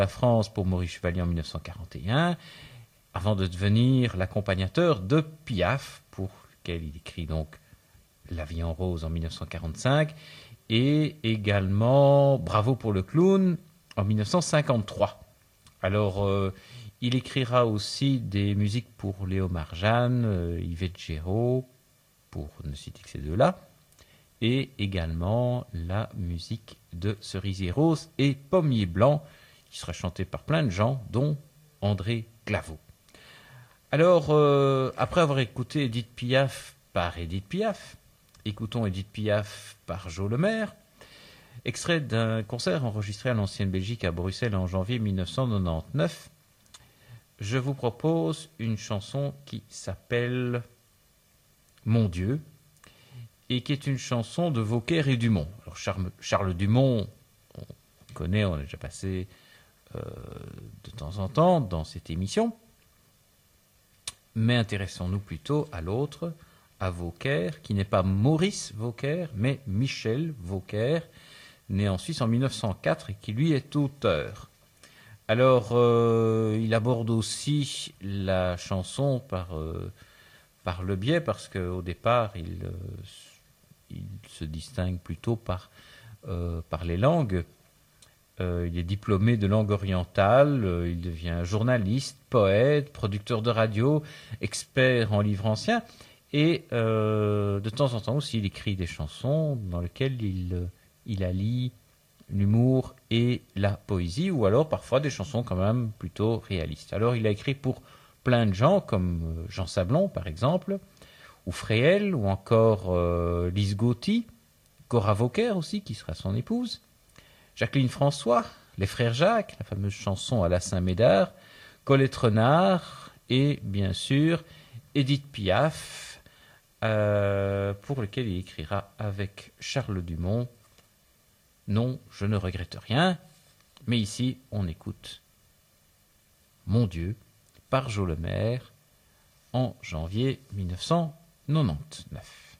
la France pour Maurice Chevalier en 1941, avant de devenir l'accompagnateur de Piaf, pour lequel il écrit donc La vie en rose en 1945, et également Bravo pour le clown en 1953. Alors, il écrira aussi des musiques pour Léo Marjane, Yvette Géraud, pour ne citer que ces deux-là, et également la musique de Cerisier Rose et Pommier Blanc, qui sera chantée par plein de gens, dont André Claveau. Alors, après avoir écouté Édith Piaf par Édith Piaf, écoutons Édith Piaf par Jo Lemaire, extrait d'un concert enregistré à l'Ancienne Belgique à Bruxelles en janvier 1999. Je vous propose une chanson qui s'appelle Mon Dieu, et qui est une chanson de Vauquer et Dumont. Alors Charles Dumont, on connaît, on a déjà passé de temps en temps dans cette émission, mais intéressons-nous plutôt à l'autre, à Vauquer, qui n'est pas Maurice Vauquer, mais Michel Vauquer, né en Suisse en 1904 et qui lui est auteur. Alors, il aborde aussi la chanson par le biais, parce qu'au départ, il se distingue plutôt par les langues. Il est diplômé de langue orientale, il devient journaliste, poète, producteur de radio, expert en livres anciens, et de temps en temps aussi, il écrit des chansons dans lesquelles il allie l'humour et la poésie, ou alors parfois des chansons quand même plutôt réalistes. Alors il a écrit pour plein de gens, comme Jean Sablon par exemple, ou Fréhel, ou encore Lise Gauthier, Cora Vauquer aussi, qui sera son épouse, Jacqueline François, les frères Jacques, la fameuse chanson à la Saint-Médard, Colette Renard, et bien sûr Édith Piaf, pour lequel il écrira avec Charles Dumont Non, je ne regrette rien, mais ici on écoute Mon Dieu par Jo Lemaire en janvier 1999.